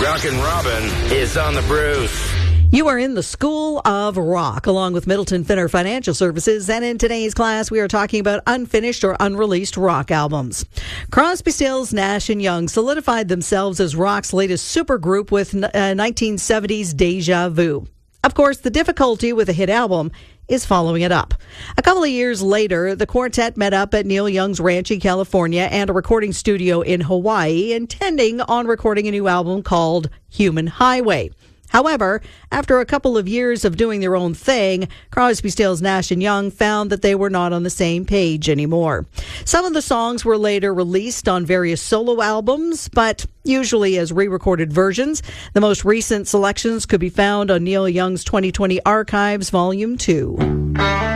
Rockin' Robin is on the Bruce. You are in the School of Rock, along with Middleton Finner Financial Services, and in today's class, we are talking about unfinished or unreleased rock albums. Crosby, Stills, Nash & Young solidified themselves as rock's latest supergroup with 1970s Deja Vu. Of course, the difficulty with a hit album is following it up. A couple of years later, the quartet met up at Neil Young's ranch in California and a recording studio in Hawaii, intending on recording a new album called Human Highway. However, after a couple of years of doing their own thing, Crosby, Stills, Nash & Young found that they were not on the same page anymore. Some of the songs were later released on various solo albums, but usually as re-recorded versions. The most recent selections could be found on Neil Young's 2020 Archives, Volume 2.